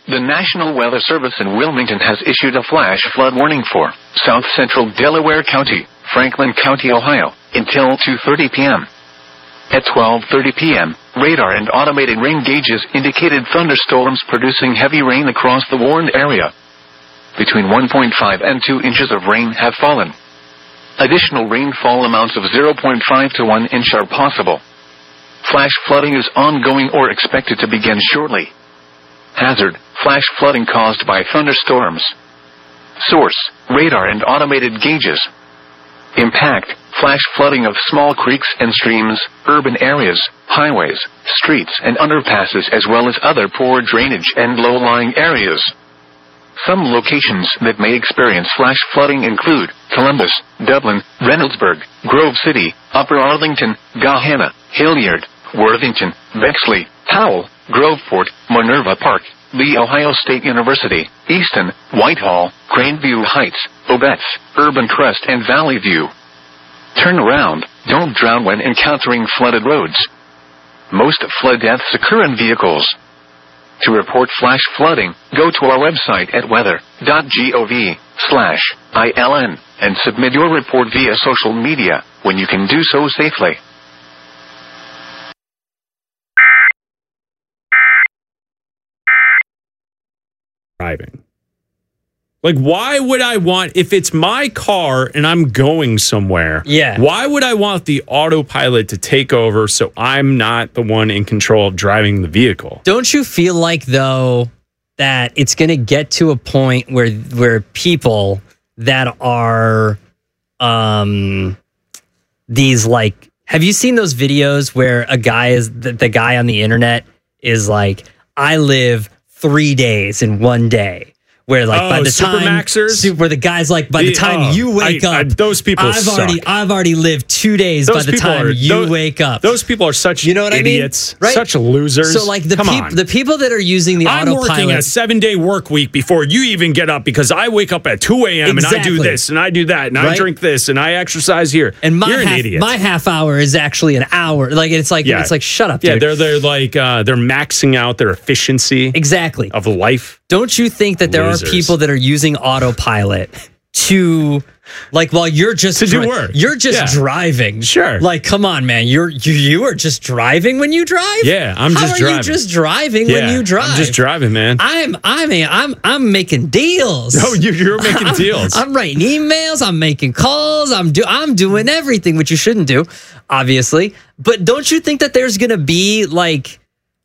The National Weather Service in Wilmington has issued a flash flood warning for south central Delaware County, Franklin County, Ohio, until 2:30 p.m. At 12:30 p.m., radar and automated rain gauges indicated thunderstorms producing heavy rain across the warned area. Between 1.5 and 2 inches of rain have fallen. Additional rainfall amounts of 0.5 to 1 inch are possible. Flash flooding is ongoing or expected to begin shortly. Hazard: flash flooding caused by thunderstorms. Source: radar and automated gauges. Impact: flash flooding of small creeks and streams, urban areas, highways, streets and underpasses, as well as other poor drainage and low-lying areas. Some locations that may experience flash flooding include Columbus, Dublin, Reynoldsburg, Grove City, Upper Arlington, Gahanna, Hilliard, Worthington, Bexley, Powell, Groveport, Minerva Park, The Ohio State University, Easton, Whitehall, Grandview Heights, Obetz, Urban Crest and Valley View. Turn around, don't drown when encountering flooded roads. Most flood deaths occur in vehicles. To report flash flooding, go to our website at weather.gov/ILN and submit your report via social media when you can do so safely. Driving. Like, why would I want, if it's my car and I'm going somewhere, why would I want the autopilot to take over so I'm not the one in control of driving the vehicle? Don't you feel like, though, that it's going to get to a point where people that are these, like, have you seen those videos where a guy is, the guy on the internet is like, I live 3 days in one day? Where, like, by the time where the guy's like, by the time you wake up, those people I've already lived 2 days by the time you wake up. Those people are such idiots, I mean? Right? Such losers. So, like, the people that are using the autopilot. I'm working a 7-day work week before you even get up because I wake up at 2 a.m. and I do this and I do that and I drink this and I exercise here. And you're an idiot. My half hour is actually an hour. Like, it's like shut up, dude. Yeah, they're like they're maxing out their efficiency of life. Don't you think that there are people that are using autopilot to, like, while you're just do work? You're just driving. Sure. Like, come on, man. You are just driving when you drive? Yeah, I'm just driving. How are you just driving when you drive? I'm just driving, man. I'm making deals. No, you're making deals. I'm writing emails. I'm making calls. I'm doing everything, which you shouldn't do, obviously. But don't you think that there's gonna be, like,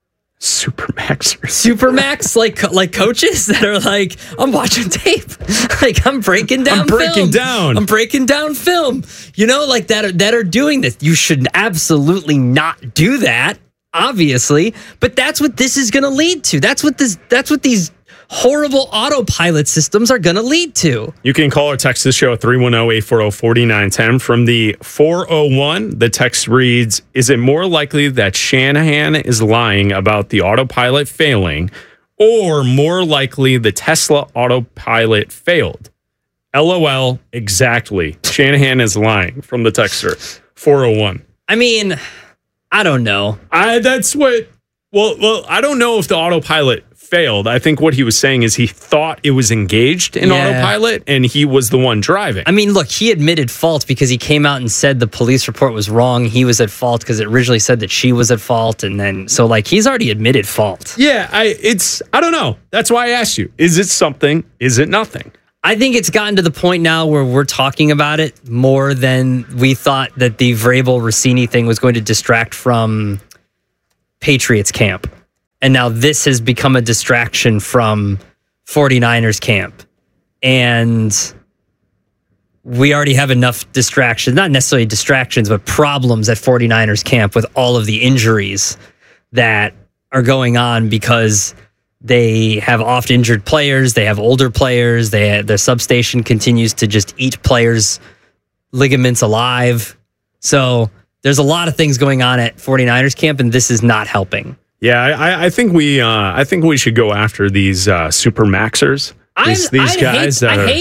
Supermax, like coaches that are like, I'm watching tape, like I'm breaking down film, you know, like that are doing this. You should absolutely not do that, obviously, but that's what this is going to lead to. That's what these horrible autopilot systems are going to lead to. You can call or text the show at 310-840-4910. From the 401, the text reads, is it more likely that Shanahan is lying about the autopilot failing, or more likely the Tesla autopilot failed? LOL, exactly. Shanahan is lying, from the texter. 401. I mean, I don't know. I don't know if the autopilot failed. I think what he was saying is he thought it was engaged in autopilot and he was the one driving. I mean, look, he admitted fault because he came out and said the police report was wrong. He was at fault because it originally said that she was at fault. And then, so, like, he's already admitted fault. Yeah, I don't know. That's why I asked you. Is it something? Is it nothing? I think it's gotten to the point now where we're talking about it more than we thought that the Vrabel Rossini thing was going to distract from Patriots camp. And now this has become a distraction from 49ers camp. And we already have enough distractions, not necessarily distractions, but problems at 49ers camp with all of the injuries that are going on because they have oft injured players, they have older players, their substation continues to just eat players' ligaments alive. So there's a lot of things going on at 49ers camp, and this is not helping. Yeah, I think we should go after these super maxers. These guys. I hate it.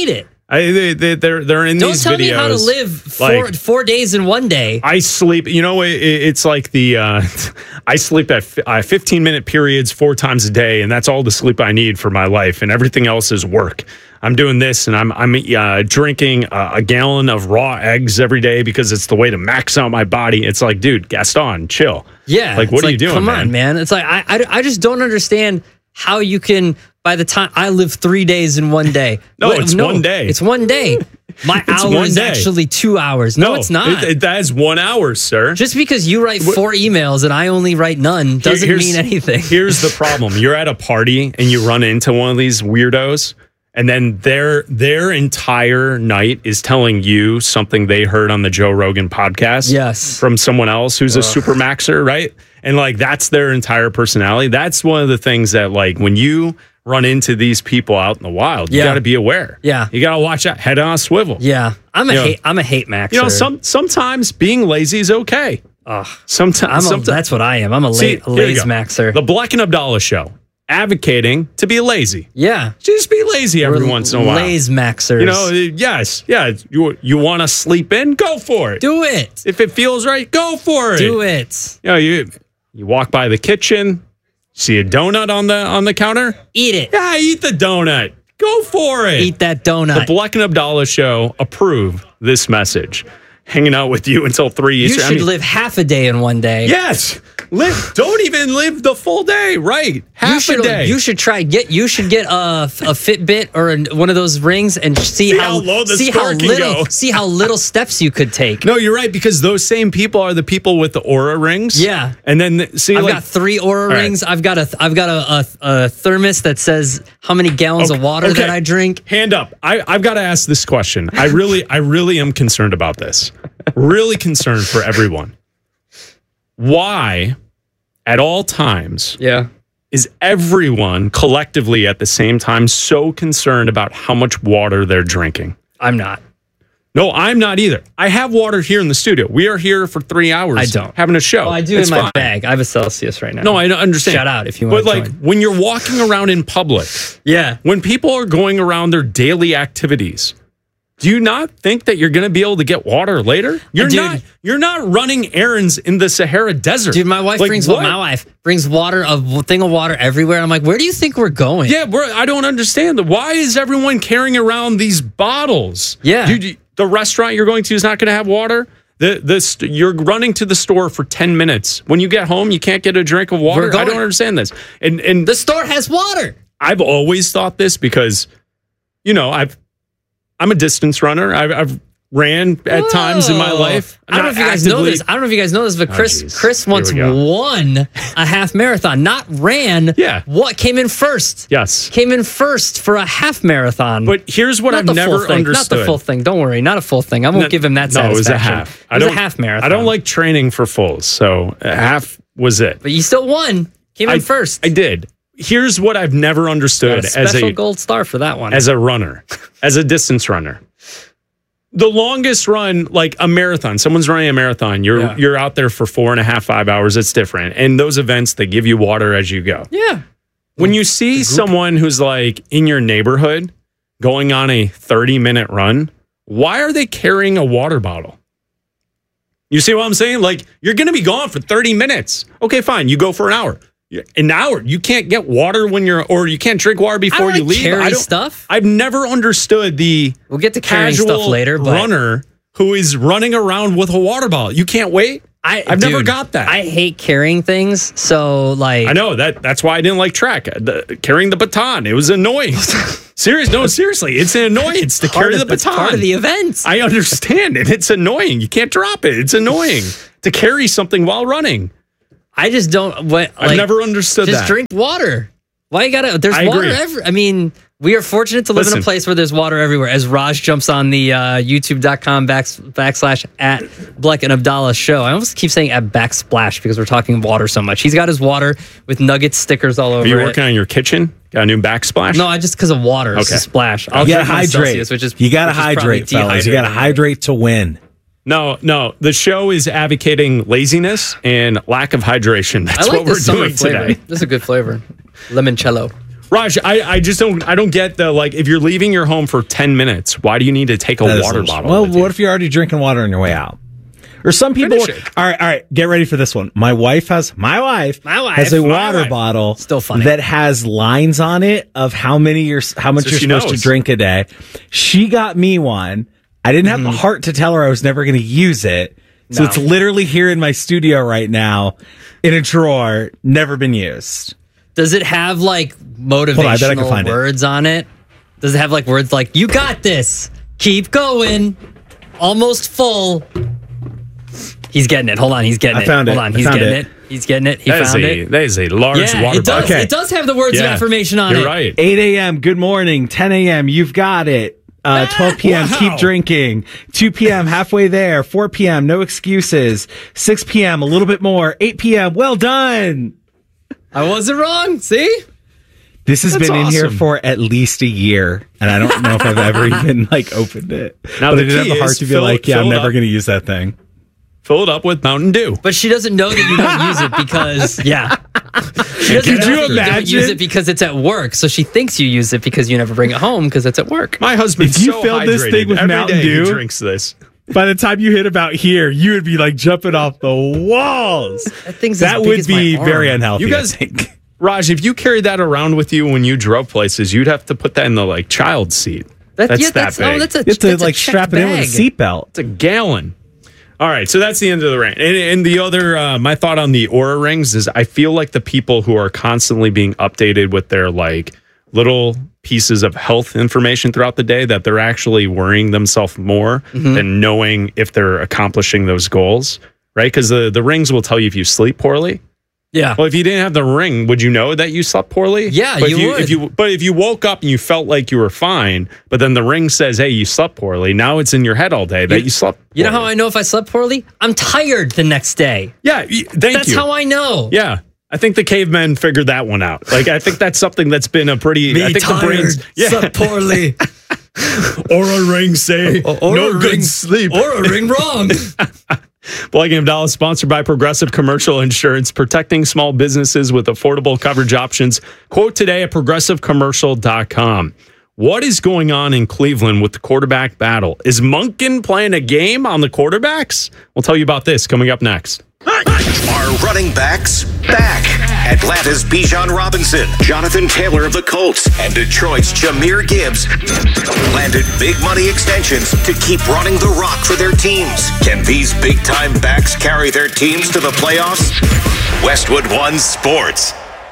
They're in Don't these tell videos. me how to live like, 4 days in one day. I sleep. You know, it's like the I sleep at 15-minute periods 4 times a day, and that's all the sleep I need for my life, and everything else is work. I'm doing this, and I'm drinking a gallon of raw eggs every day because it's the way to max out my body. It's like, dude, Gaston, chill. Yeah, like what are you doing? Come on, man. It's like I just don't understand how you can. By the time I live 3 days in one day. No, it's 1 day. It's 1 day. My hour is actually 2 hours. No, it's not. That is 1 hour, sir. Just because you write 4 emails and I only write none doesn't mean anything. Here's the problem. You're at a party and you run into one of these weirdos, and then their entire night is telling you something they heard on the Joe Rogan podcast. Yes. From someone else who's a super maxer, right? And like that's their entire personality. That's one of the things that like when you run into these people out in the wild, you got to be aware. Yeah. You got to watch out, head on a swivel. Yeah. I'm a hate maxer. You know, sometimes being lazy is okay. Sometimes that's what I am. I'm a lazy maxer. The Black and Abdallah show, advocating to be lazy. Yeah. Just be lazy every once in a while. Lazy maxers. You know, yes. Yeah. You want to sleep in? Go for it. Do it. If it feels right, go for it. Do it. You know, you walk by the kitchen, see a donut on the counter? Eat it. Yeah, eat the donut. Go for it. Eat that donut. The Black and Abdallah show approve this message. Hanging out with you until 3 Eastern. You should live half a day in one day. Yes. Don't even live the full day. Right. Half a day. You should get a Fitbit or one of those rings and see how low the score can go. See how little steps you could take. No, you're right, because those same people are the people with the Aura rings. Yeah. And then I've got 3 Aura rings. I've got a thermos that says how many gallons of water that I drink. Hand up. I've got to ask this question. I really am concerned about this. Really concerned for everyone. Why, at all times, is everyone collectively at the same time so concerned about how much water they're drinking? I'm not. No, I'm not either. I have water here in the studio. We are here for 3 hours. I don't. Having a show. Well, I do in my bag. I have a Celsius right now. No, I understand. Shout out if you want to join. But like when you're walking around in public, when people are going around their daily activities, do you not think that you're going to be able to get water later? You're not running errands in the Sahara Desert. Dude, my wife brings water, a thing of water everywhere. I'm like, where do you think we're going? Yeah, I don't understand. Why is everyone carrying around these bottles? Yeah. Dude, the restaurant you're going to is not going to have water? You're running to the store for 10 minutes. When you get home, you can't get a drink of water? I don't understand this. And the store has water. I've always thought this because, you know, I'm a distance runner. I've ran at times in my life. I don't know if you guys know this. But Chris once won a half marathon. Not ran. Yeah. What came in first? Yes. Came in first for a half marathon. But here's what I've never understood. Not the full thing. Don't worry. Not a full thing. I won't give him that satisfaction. No, it was a half. It was a half marathon. I don't like training for fulls, so a half was it. But you still won. Came in first. I did. Here's what I've never understood as a gold star for that one. As a runner, as a distance runner. The longest run, like a marathon, someone's running a marathon, you're out there for 4.5, 5 hours, it's different. And those events, they give you water as you go. Yeah. When you see someone who's like in your neighborhood going on a 30-minute run, why are they carrying a water bottle? You see what I'm saying? Like, you're going to be gone for 30 minutes. Okay, fine. You go for an hour. An hour. You can't get water or you can't drink water before you leave. Carry stuff. I've never understood we'll get to carrying stuff later, but runner who is running around with a water bottle. You can't wait. I've never got that. I hate carrying things. So like, I know that's why I didn't like track. Carrying the baton, it was annoying. Seriously, it's an annoyance to carry the baton. It's part of the event. I understand it. It's annoying. You can't drop it. It's annoying to carry something while running. I just don't. I've never understood that. Just drink water. Why you gotta? There's water everywhere. I mean, we are fortunate to live in a place where there's water everywhere. As Raj jumps on the YouTube.com / at Black and Abdallah show. I almost keep saying at backsplash because we're talking water so much. He's got his water with Nuggets stickers all over it. Are you working on your kitchen? Got a new backsplash? No, I just because of water. Okay. It's a splash. You gotta hydrate. You gotta hydrate, fellas. You gotta hydrate to win. No. The show is advocating laziness and lack of hydration. That's what we're doing today. This is a good flavor. Limoncello. Raj, I just don't get the, like, if you're leaving your home for 10 minutes, why do you need to take a water bottle? Well, what if you're already drinking water on your way out? Or some people. All right. Get ready for this one. My wife has a water bottle Still funny. that has lines on it of how much you're supposed to drink a day. She got me one. I didn't have the heart to tell her I was never going to use it. So it's literally here in my studio right now in a drawer, never been used. Does it have like motivational words on it? Does it have like words like, you got this, keep going, almost full? He's getting it. Hold on, he's getting it. Hold on, he's getting it. He's getting it. He found it. That is a large water bottle. Okay. It does have the words of affirmation on it. You're right. 8 a.m., good morning. 10 a.m., you've got it. 12 p.m., keep drinking. 2 p.m., halfway there. 4 p.m., no excuses. 6 p.m., a little bit more. 8 p.m., well done. I wasn't wrong. See? This has been in here for at least a year, and I don't know if I've ever even opened it. Now, but I didn't have the heart to be I'm never going to use that thing. Fill it up with Mountain Dew. But she doesn't know that you don't use it because, she doesn't know that you don't use it because it's at work. So she thinks you use it because you never bring it home because it's at work. My husband's so hydrated. If you fill this thing with Mountain Dew, he drinks this. By the time you hit about here, you would be like jumping off the walls. That would be very unhealthy. You guys, Raj, if you carried that around with you when you drove places, you'd have to put that in the like child seat. That's big. You have to like strap it in with a seatbelt. It's a gallon. All right, so that's the end of the rant. And the other, my thought on the Oura rings is I feel like the people who are constantly being updated with their like little pieces of health information throughout the day, that they're actually worrying themselves more than knowing if they're accomplishing those goals, right? Because the rings will tell you if you sleep poorly. Yeah. Well, if you didn't have the ring, would you know that you slept poorly? Yeah, but you would. But if you woke up and you felt like you were fine, but then the ring says, hey, you slept poorly, now it's in your head all day that you slept poorly. You know how I know if I slept poorly? I'm tired the next day. Yeah, thank you. That's how I know. Yeah. I think the cavemen figured that one out. Like, I think that's something that's been a pretty... I think tired, the brains... slept poorly. Oura ring say, no good sleep. Oura ring wrong. Black & Abdallah, sponsored by Progressive Commercial Insurance, protecting small businesses with affordable coverage options. Quote today at progressivecommercial.com. What is going on in Cleveland with the quarterback battle? Is Monken playing a game on the quarterbacks? We'll tell you about this coming up next. Are running backs back? Atlanta's Bijan Robinson, Jonathan Taylor of the Colts, and Detroit's Jahmyr Gibbs landed big money extensions to keep running the rock for their teams. Can these big-time backs carry their teams to the playoffs? Westwood One Sports.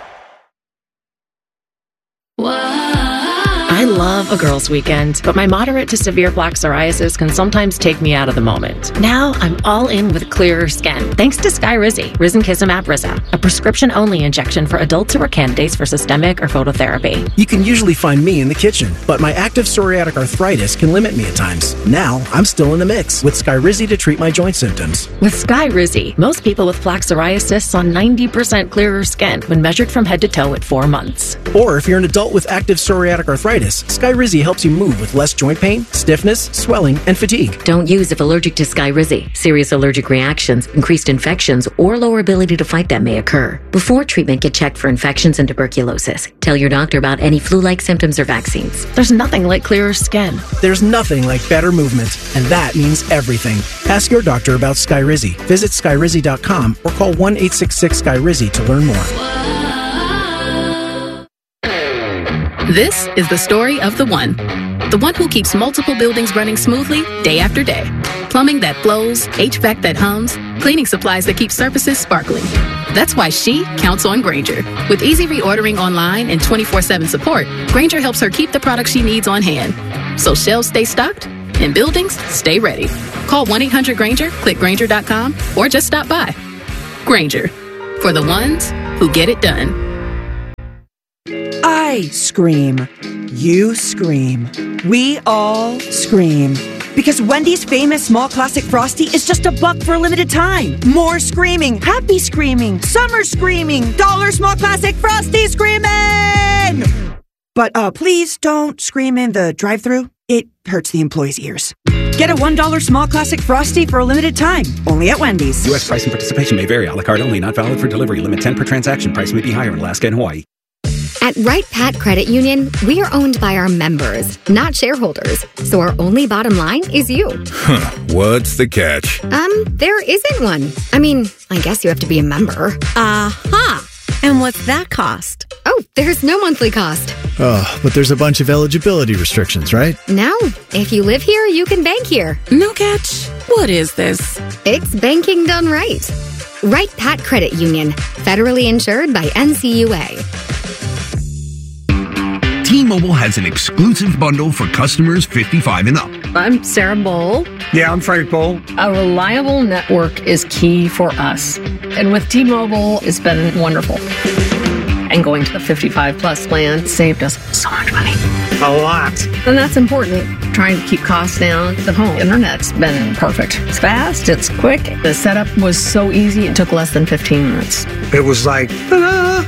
I love a girls' weekend, but my moderate to severe plaque psoriasis can sometimes take me out of the moment. Now I'm all in with clearer skin, thanks to Skyrizi, Risankizumab Rizza, a prescription-only injection for adults who are candidates for systemic or phototherapy. You can usually find me in the kitchen, but my active psoriatic arthritis can limit me at times. Now I'm still in the mix with Skyrizi to treat my joint symptoms. With Skyrizi, most people with plaque psoriasis saw 90% clearer skin when measured from head to toe at 4 months. Or if you're an adult with active psoriatic arthritis, Skyrizi helps you move with less joint pain, stiffness, swelling, and fatigue. Don't use if allergic to Skyrizi. Serious allergic reactions, increased infections, or lower ability to fight them may occur. Before treatment, get checked for infections and tuberculosis. Tell your doctor about any flu-like symptoms or vaccines. There's nothing like clearer skin. There's nothing like better movement, and that means everything. Ask your doctor about Skyrizi. Visit Skyrizi.com or call 1-866-SKYRIZI to learn more. This is the story of the one who keeps multiple buildings running smoothly day after day. Plumbing that flows, HVAC that hums, cleaning supplies that keep surfaces sparkling. That's why she counts on Grainger. With easy reordering online and 24/7 support, Grainger helps her keep the products she needs on hand. So shelves stay stocked and buildings stay ready. Call 1-800-GRAINGER, click Grainger.com, or just stop by. Grainger, for the ones who get it done. I scream. You scream. We all scream. Because Wendy's famous small classic Frosty is just $1 for a limited time. More screaming. Happy screaming. Summer screaming. Dollar small classic Frosty screaming! But please don't scream in the drive-thru. It hurts the employees' ears. Get a $1 small classic Frosty for a limited time. Only at Wendy's. U.S. price and participation may vary. A la carte only. Not valid for delivery. Limit 10 per transaction. Price may be higher in Alaska and Hawaii. At Wright Pat Credit Union, we are owned by our members, not shareholders. So our only bottom line is you. What's the catch? There isn't one. I mean, I guess you have to be a member. Aha! And what's that cost? Oh, there's no monthly cost. Oh, but there's a bunch of eligibility restrictions, right? No. If you live here, you can bank here. No catch. What is this? It's banking done right. Wright Pat Credit Union, federally insured by NCUA. T-Mobile has an exclusive bundle for customers 55 and up. I'm Sarah Bowl. Yeah, I'm Frank Bowl. A reliable network is key for us. And with T-Mobile, it's been wonderful. And going to the 55 plus plan saved us so much money. A lot. And that's important. Trying to keep costs down. The home internet's been perfect. It's fast, it's quick. The setup was so easy, it took less than 15 minutes. It was like, ta-da!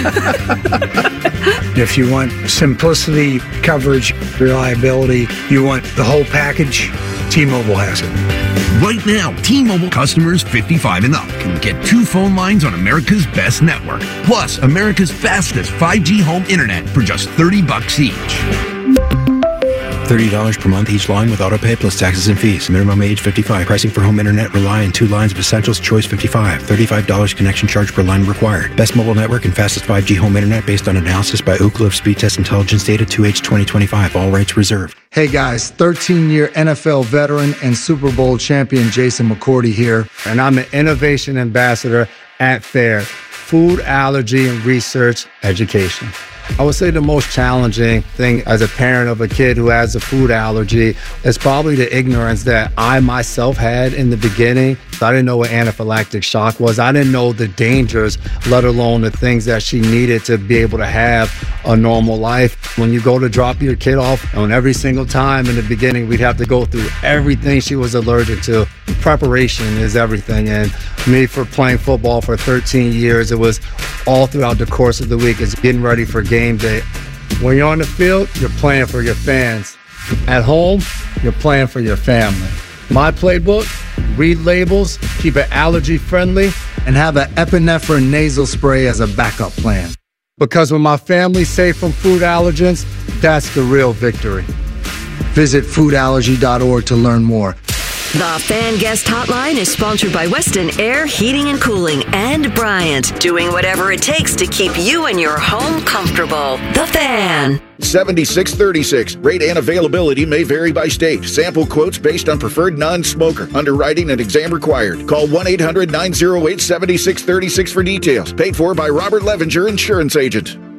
If you want simplicity, coverage, reliability, you want the whole package, T-Mobile has it. Right now, T-Mobile customers 55 and up can get 2 phone lines on America's best network, plus America's fastest 5G home internet for just $30 each. $30 per month each line with autopay plus taxes and fees. Minimum age 55. Pricing for home internet rely on 2 lines of essentials. Choice 55. $35 connection charge per line required. Best mobile network and fastest 5G home internet based on analysis by Ookla of Speed Test Intelligence Data 2H 2025. All rights reserved. Hey guys, 13-year NFL veteran and Super Bowl champion Jason McCourty here, and I'm an innovation ambassador at FAIR, Food Allergy and Research Education. I would say the most challenging thing as a parent of a kid who has a food allergy is probably the ignorance that I myself had in the beginning. I didn't know what anaphylactic shock was. I didn't know the dangers, let alone the things that she needed to be able to have a normal life. When you go to drop your kid off, and every single time in the beginning, we'd have to go through everything she was allergic to. Preparation is everything. And me, for playing football for 13 years, it was all throughout the course of the week. It's getting ready for game day. When you're on the field, you're playing for your fans. At home, you're playing for your family. My playbook, read labels, keep it allergy friendly, and have an epinephrine nasal spray as a backup plan. Because when my family's safe from food allergens, that's the real victory. Visit foodallergy.org to learn more. The Fan Guest Hotline is sponsored by Weston Air Heating and Cooling and Bryant, doing whatever it takes to keep you and your home comfortable. The Fan. 7636. Rate and availability may vary by state. Sample quotes based on preferred non-smoker. Underwriting and exam required. Call 1-800-908-7636 for details. Paid for by Robert Levenger, Insurance Agent.